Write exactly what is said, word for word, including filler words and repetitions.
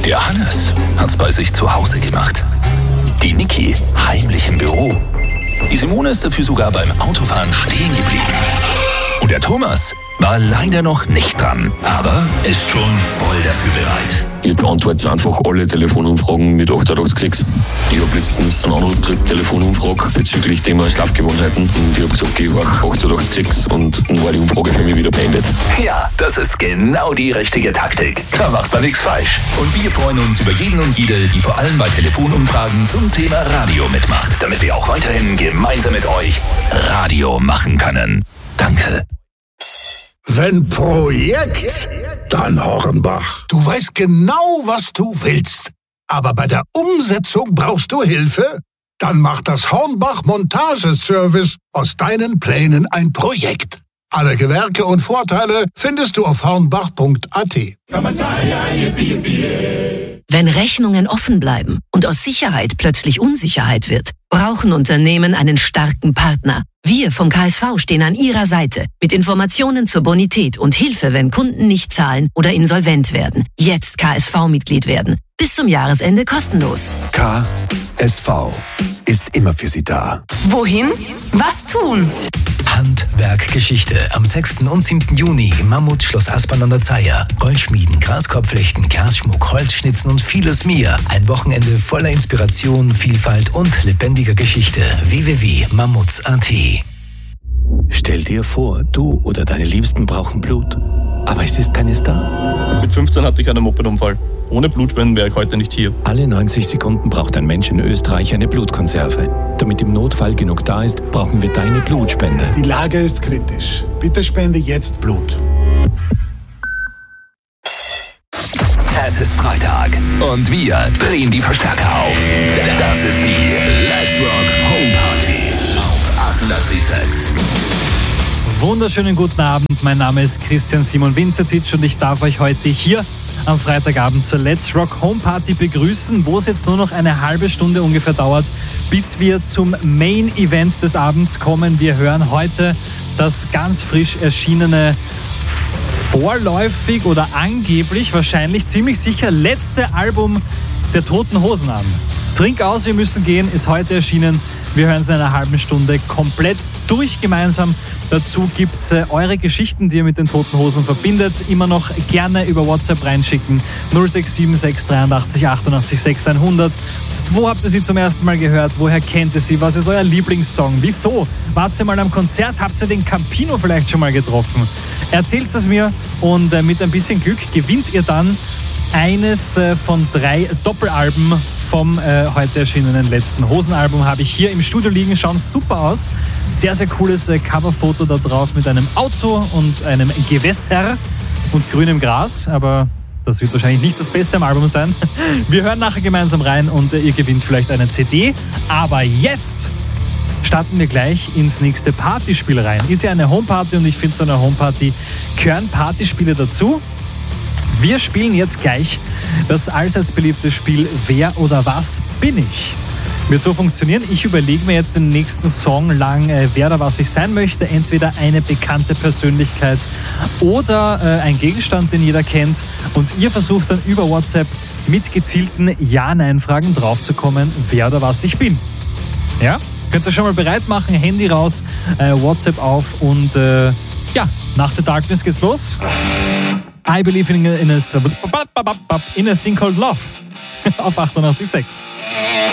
Der Hannes hat's bei sich zu Hause gemacht. Die Niki heimlich im Büro. Die Simone ist dafür sogar beim Autofahren stehen geblieben. Und der Thomas war leider noch nicht dran, aber ist schon voll dafür bereit. Ich beantworte einfach alle Telefonumfragen mit achtundachtzig sechs. Ich habe letztens einen Anruf gekriegt, Telefonumfrage bezüglich Thema Schlafgewohnheiten. Und ich habe gesagt, ich war achtundachtzig sechs und dann war die Umfrage für mich wieder beendet. Ja, das ist genau die richtige Taktik. Da macht man nichts falsch. Und wir freuen uns über jeden und jede, die vor allem bei Telefonumfragen zum Thema Radio mitmacht, damit wir auch weiterhin gemeinsam mit euch Radio machen können. Danke. Wenn Projekt, dann Hornbach. Du weißt genau, was du willst. Aber bei der Umsetzung brauchst du Hilfe? Dann macht das Hornbach Montageservice aus deinen Plänen ein Projekt. Alle Gewerke und Vorteile findest du auf hornbach punkt a t. Wenn Rechnungen offen bleiben und aus Sicherheit plötzlich Unsicherheit wird, brauchen Unternehmen einen starken Partner. Wir vom K S V stehen an Ihrer Seite mit Informationen zur Bonität und Hilfe, wenn Kunden nicht zahlen oder insolvent werden. Jetzt K S V-Mitglied werden. Bis zum Jahresende kostenlos. K S V ist immer für Sie da. Wohin? Was tun? Handwerkgeschichte am sechsten und siebten Juni im Mammut Schloss Aspern an der Zeiher. Goldschmieden, Graskopflechten, Glasschmuck, Holzschnitzen und vieles mehr. Ein Wochenende voller Inspiration, Vielfalt und lebendiger Geschichte. w w w punkt mammuts punkt a t. Stell dir vor, du oder deine Liebsten brauchen Blut, aber es ist keines da. Mit fünfzehn hatte ich einen Mopedunfall. Ohne Blutspenden wäre ich heute nicht hier. Alle neunzig Sekunden braucht ein Mensch in Österreich eine Blutkonserve. Damit im Notfall genug da ist, brauchen wir deine Blutspende. Die Lage ist kritisch. Bitte spende jetzt Blut. Es ist Freitag und wir drehen die Verstärker auf. Das ist die Let's Rock Home Party auf achtundachtzig Komma sechs. Wunderschönen guten Abend, mein Name ist Christian Simon Winzertitsch und ich darf euch heute hier am Freitagabend zur Let's Rock Home Party begrüßen, wo es jetzt nur noch eine halbe Stunde ungefähr dauert, bis wir zum Main Event des Abends kommen. Wir hören heute das ganz frisch erschienene, vorläufig oder angeblich, wahrscheinlich ziemlich sicher letzte Album der Toten Hosen an. Trink aus, wir müssen gehen, ist heute erschienen. Wir hören es in einer halben Stunde komplett durch gemeinsam. Dazu gibt es äh, eure Geschichten, die ihr mit den Toten Hosen verbindet. Immer noch gerne über WhatsApp reinschicken. null sechs sieben sechs dreiundachtzig achtundachtzig sechshundert. Wo habt ihr sie zum ersten Mal gehört? Woher kennt ihr sie? Was ist euer Lieblingssong? Wieso? Wart ihr mal am Konzert? Habt ihr den Campino vielleicht schon mal getroffen? Erzählt es mir und äh, mit ein bisschen Glück gewinnt ihr dann eines äh, von drei Doppelalben vom äh, heute erschienenen letzten Hosenalbum. Habe ich hier im Studio liegen, schauen super aus. Sehr, sehr cooles äh, Coverfoto da drauf mit einem Auto und einem Gewässer und grünem Gras, aber das wird wahrscheinlich nicht das Beste am Album sein. Wir hören nachher gemeinsam rein und äh, ihr gewinnt vielleicht eine C D. Aber jetzt starten wir gleich ins nächste Partyspiel rein. Ist ja eine Homeparty und ich finde, zu einer Homeparty gehören Partyspiele dazu. Wir spielen jetzt gleich das allseits beliebte Spiel Wer oder was bin ich? Wird so funktionieren. Ich überlege mir jetzt den nächsten Song lang, äh, wer oder was ich sein möchte. Entweder eine bekannte Persönlichkeit oder äh, ein Gegenstand, den jeder kennt. Und ihr versucht dann über WhatsApp mit gezielten Ja-Nein-Fragen draufzukommen, wer oder was ich bin. Ja? Könnt ihr schon mal bereit machen, Handy raus, äh, WhatsApp auf und äh, ja, nach The Darkness geht's los. I believe in a, in a, in a thing called love auf achtundachtzig Komma sechs.